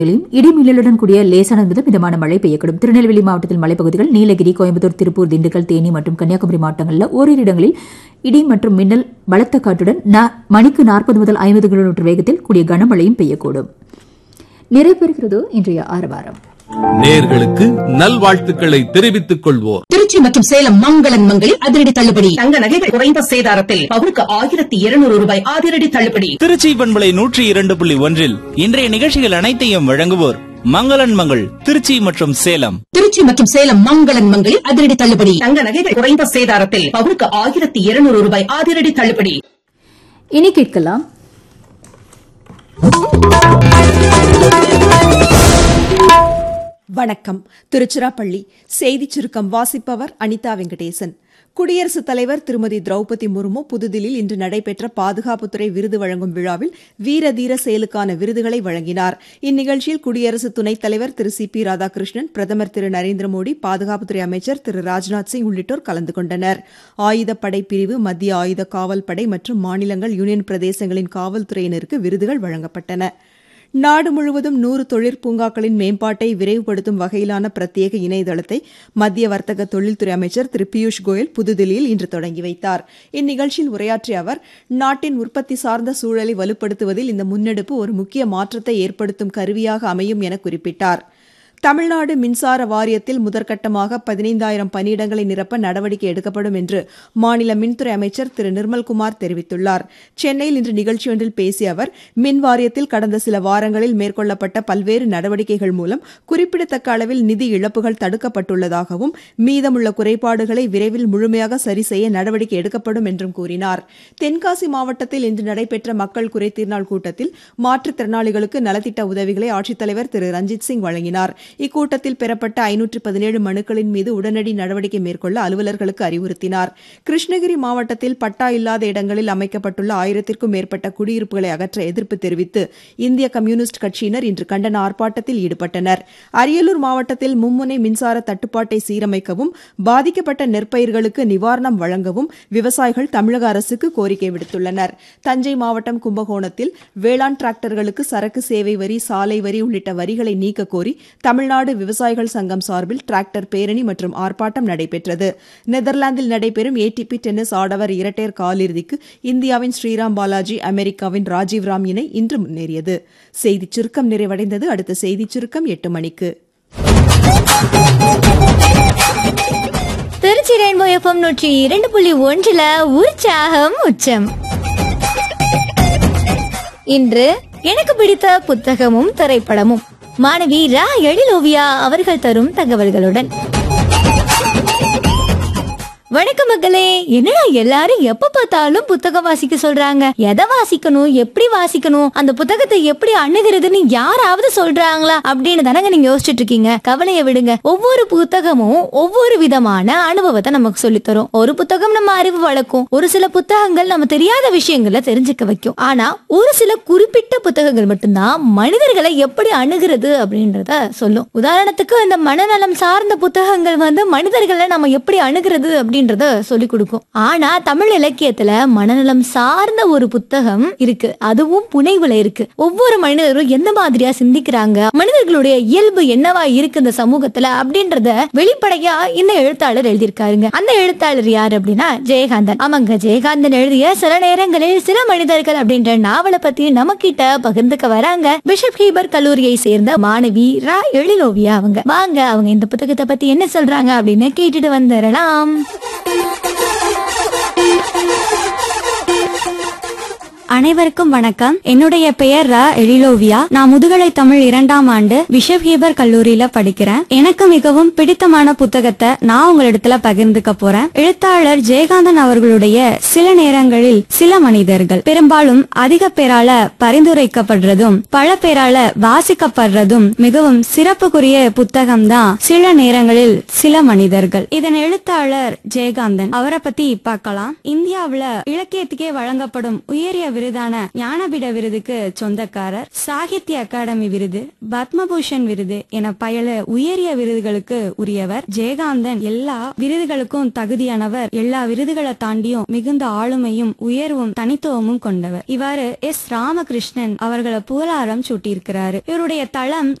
இடிமின்னலுடன் கூடிய லேசான முதல் மிதமான மழை பெய்யக்கூடும். திருநெல்வேலி மாவட்டத்தில் மலைப்பகுதிகள், நீலகிரி, கோயம்புத்தூர், திருப்பூர், திண்டுக்கல், தேனி மற்றும் கன்னியாகுமரி மாவட்டங்களில் ஓரிரு இடங்களில் இடி மற்றும் மின்னல் பலத்த காற்றுடன் மணிக்கு 40 முதல் 50 கிலோமீட்டர் வேகத்தில் கூடிய கனமழையும் பெய்யக்கூடும். நிறைவேறுகிறது இன்றைய ஆரவாரம். நேர்களுக்கு நல்வாழ்த்துக்களை தெரிவித்துக் கொள்வோர். திருச்சி மற்றும் சேலம் மங்களன் மங்களில் அதிரடி தள்ளுபடி. தங்க நகைகள் குறைந்த சேதாரத்தில் பவுனுக்கு 1200 ரூபாய் அதிரடி தள்ளுபடி. திருச்சி பண்பலை 102.1 இன்றைய நிகழ்ச்சிகள் அனைத்தையும் வழங்குவோர் மங்களன் மங்கள் திருச்சி மற்றும் சேலம். திருச்சி மற்றும் சேலம் மங்களன் மங்களில் அதிரடி தள்ளுபடி. தங்க நகைகள் குறைந்த சேதாரத்தில் பவுனுக்கு 1200 ரூபாய் அதிரடி தள்ளுபடி. இனி கேட்கலாம் வணக்கம். திருச்சிராப்பள்ளி செய்திச் சுருக்கம் வாசிப்பவர் அனிதா வெங்கடேசன். குடியரசுத் தலைவர் திருமதி திரௌபதி முர்மு புதுதில்லியில் இன்று நடைபெற்ற பாதுகாப்புத்துறை விருது வழங்கும் விழாவில் வீர தீர செயலுக்கான விருதுகளை வழங்கினார். இந்நிகழ்ச்சியில் குடியரசு துணைத் தலைவர் திரு சி.பி. ராதாகிருஷ்ணன், பிரதமர் திரு நரேந்திர மோடி, பாதுகாப்புத்துறை அமைச்சர் திரு ராஜ்நாத் சிங் உள்ளிட்டோர் கலந்து கொண்டனர். ஆயுதப்படை பிரிவு, மத்திய ஆயுத காவல் படை மற்றும் மாநிலங்கள், யூனியன் பிரதேசங்களின் காவல்துறையினருக்கு விருதுகள் வழங்கப்பட்டன. நாடு முழுவதும் 100 தொழிற்பூங்காக்களின் மேம்பாட்டை விரைவுபடுத்தும் வகையிலான பிரத்யேக இணையதளத்தை மத்திய வர்த்தக தொழில்துறை அமைச்சர் திரு பியூஷ் கோயல் புதுதில்லியில் இன்று தொடங்கி வைத்தார். இந்நிகழ்ச்சியில் உரையாற்றிய அவர், நாட்டின் உற்பத்தி சார்ந்த சூழலை வலுப்படுத்துவதில் இந்த முன்னெடுப்பு ஒரு முக்கிய மாற்றத்தை ஏற்படுத்தும் கருவியாக அமையும் என குறிப்பிட்டார். தமிழ்நாடு மின்சார வாரியத்தில் முதற்கட்டமாக 15,000 பணியிடங்களை நிரப்ப நடவடிக்கை எடுக்கப்படும் என்று மாநில மின்துறை அமைச்சர் திரு நிர்மல்குமார் தெரிவித்துள்ளார். சென்னையில் இன்று நிகழ்ச்சி ஒன்றில் பேசிய அவர், மின் வாரியத்தில் கடந்த சில வாரங்களில் மேற்கொள்ளப்பட்ட பல்வேறு நடவடிக்கைகள் மூலம் குறிப்பிடத்தக்க அளவில் நிதி இழப்புகள் தடுக்கப்பட்டுள்ளதாகவும், மீதமுள்ள குறைபாடுகளை விரைவில் முழுமையாக சரி செய்ய நடவடிக்கை எடுக்கப்படும் என்றும் கூறினார். தென்காசி மாவட்டத்தில் இன்று நடைபெற்ற மக்கள் குறைதீர் நாள் கூட்டத்தில் மாற்றுத்திறனாளிகளுக்கு நலத்திட்ட உதவிகளை ஆட்சித்தலைவர் திரு ரஞ்சித் சிங் வழங்கினார். இக்கூட்டத்தில் பெறப்பட்ட 517 மனுக்களின் மீது உடனடி நடவடிக்கை மேற்கொள்ள அலுவலர்களுக்கு அறிவுறுத்தினார். கிருஷ்ணகிரி மாவட்டத்தில் பட்டா இல்லாத இடங்களில் அமைக்கப்பட்டுள்ள 1000க்கும் மேற்பட்ட குடியிருப்புகளை அகற்ற எதிர்ப்பு தெரிவித்து இந்திய கம்யூனிஸ்ட் கட்சியினர் இன்று கண்டன ஆர்ப்பாட்டத்தில் ஈடுபட்டனர். அரியலூர் மாவட்டத்தில் மும்முனை மின்சார தட்டுப்பாட்டை சீரமைக்கவும், பாதிக்கப்பட்ட நெற்பயிர்களுக்கு நிவாரணம் வழங்கவும் விவசாயிகள் தமிழக அரசுக்கு கோரிக்கை விடுத்துள்ளனர். தஞ்சை மாவட்டம் கும்பகோணத்தில் வேளாண் டிராக்டர்களுக்கு சரக்கு சேவை வரி, சாலை வரி உள்ளிட்ட வரிகளை நீக்க கோரி தமிழ்நாடு விவசாயிகள் சங்கம் சார்பில் டிராக்டர் பேரணி மற்றும் ஆர்ப்பாட்டம் நடைபெற்றது. நெதர்லாந்தில் நடைபெறும் ATP டென்னிஸ் ஆடவர் இரட்டையர் காலிறுதிக்கு இந்தியாவின் ஸ்ரீராம் பாலாஜி, அமெரிக்காவின் ராஜீவ் ராம் இணை இன்று முன்னேறியது. செய்திச் சுருக்கம் நிறைவடைந்தது. அடுத்த செய்திச் சுருக்கம் 8 மணிக்கு. திருச்சி ரெயின்போ FM 102.1 உற்சாகம் உச்சம். இன்று எனக்கு பிடித்த புத்தகமும் திரைப்படமும் மாணவி ரா எழிலோவியா அவர்கள் தரும் தகவல்களுடன். வணக்கம் மக்களே. என்னடா எல்லாரும் எப்ப பார்த்தாலும் புத்தகம் வாசிக்க சொல்றாங்க, எதை வாசிக்கணும், எப்படி வாசிக்கணும், அந்த புத்தகத்தை எப்படி அணுகிறதுன்னு யாராவது சொல்றாங்களா அப்படின்னு தானங்க நீங்க யோசிச்சுட்டு இருக்கீங்க. கவலையை விடுங்க. ஒவ்வொரு புத்தகமும் ஒவ்வொரு விதமான அனுபவத்தை நமக்கு சொல்லித்தரும். ஒரு புத்தகம் நம்ம அறிவு வளர்க்கும், ஒரு சில புத்தகங்கள் நம்ம தெரியாத விஷயங்களை தெரிஞ்சுக்க வைக்கும். ஆனா ஒரு சில குறிப்பிட்ட புத்தகங்கள் மட்டும்தான் மனிதர்களை எப்படி அணுகிறது அப்படின்றத சொல்லும். உதாரணத்துக்கு இந்த மனநலம் சார்ந்த புத்தகங்கள் மனிதர்களை நம்ம எப்படி அணுகிறது அப்படின்னு சொல்லிக் கொடுக்கும். ஆனா தமிழ் இலக்கியத்துல மனநலம் சார்ந்த ஒரு புத்தகம் இருக்கு, அதுவும் புனைவுல இருக்கு. ஒவ்வொரு மனிதரும் எந்த மாதிரியா சிந்திக்கிறாங்க, மனிதர்களுடைய இயல்பு என்னவா இருக்கு இந்த சமூகத்துல அப்படின்றத வெளிப்படையா இந்த எழுத்தாளர் எழுதியிருக்காருங்க. அந்த எழுத்தாளர் யாரு அப்படின்னா ஜெயகாந்தன். ஆமாங்க, ஜெயகாந்தன் எழுதிய சில நேரங்களில் சில மனிதர்கள் அப்படின்ற நாவலை பத்தி நம்ம கிட்ட பகிர்ந்துக்க வராங்க பிஷப் ஹீபர் கல்லூரியை சேர்ந்த மாணவி ரா எழிலோவியா அவங்க. வாங்க அவங்க இந்த புத்தகத்தை பத்தி என்ன சொல்றாங்க அப்படின்னு கேட்டுட்டு வந்துடலாம். அனைவருக்கும் வணக்கம். என்னுடைய பெயர் ரா எழிலோவியா. நான் முதுகலை தமிழ் 2ஆம் ஆண்டு பிஷப் ஹீபர் கல்லூரியில படிக்கிறேன். எனக்கு மிகவும் பிடித்தமான புத்தகத்தை நான் உங்களிடத்துல பகிர்ந்துக்க போறேன். எழுத்தாளர் ஜெயகாந்தன் அவர்களுடைய சில நேரங்களில் சில மனிதர்கள், பெரும்பாலும் அதிக பேரால பரிந்துரைக்கப்படுறதும் பல பேரால வாசிக்கப்படுறதும் மிகவும் சிறப்புக்குரிய புத்தகம் தான் சில நேரங்களில் சில மனிதர்கள். இதன் எழுத்தாளர் ஜெயகாந்தன். அவரை பத்தி பார்க்கலாம். இந்தியாவுல இலக்கியத்துக்கே வழங்கப்படும் உயரிய விருதான ஞானபீட விருதுக்கு சொந்தக்காரர். சாகித்ய அகாடமி விருது, பத்மபூஷன் விருது என பல உயரிய விருதுகளுக்கு உரியவர். ஜெயகாந்தன் எல்லா விருதுகளுக்கும் தகுதியானவர். எல்லா விருதுகளை தாண்டியும் மிகுந்த ஆளுமையும் உயர்வும் தனித்துவமும் கொண்டவர். இவ்வாறு எஸ். ராமகிருஷ்ணன் அவர்களை புகழாரம் சூட்டியிருக்கிறாரு. இவருடைய தளம்